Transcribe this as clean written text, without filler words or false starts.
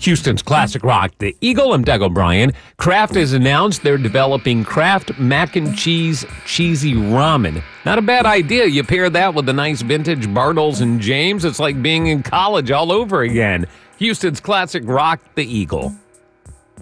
Houston's classic rock, The Eagle. I'm Doug O'Brien. Kraft has announced they're developing Kraft Mac and Cheese Cheesy Ramen. Not a bad idea. You pair that with the nice vintage Bartles and James, it's like being in college all over again. Houston's classic rock, The Eagle.